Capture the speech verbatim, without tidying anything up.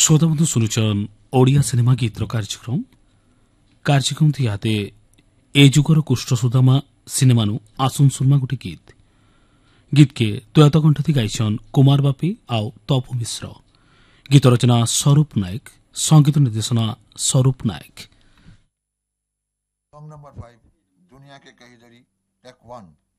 श्रोता बंधु सुनुचन ओडिया सिनेमा गीतर कार्यक्रम कार्यक्रम थी याते ए जुगर कुष्ठ सुदामा सिनेमा नु आसुन सुनमा गुटे गीत गीत के द्वैत कंठ थी गाइछन कुमार बापी आउ तपु मिश्र गीत रचना स्वरूप नायक संगीत निर्देशना स्वरूप नायक। सॉन्ग नंबर फाइव दुनिया के कई जड़ी टेक वन।